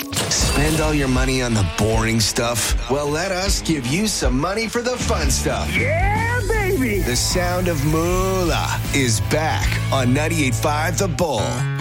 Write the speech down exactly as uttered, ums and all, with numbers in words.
Spend all your money on the boring stuff? Well, let us give you some money for the fun stuff. Yeah, baby! The sound of moolah is back on ninety-eight point five The Bull.